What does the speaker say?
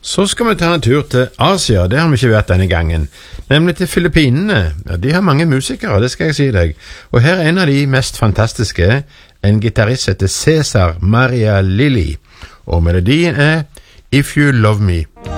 Så skal vi ta en tur til Asia, det har vi ikke vært denne gangen, nemlig til Filippinene. Ja, de har mange musikere, det skal jeg si deg. Og her er en av de mest fantastiske, en gitarist heter Cesar Maria Lili, og melodien er If You Love Me.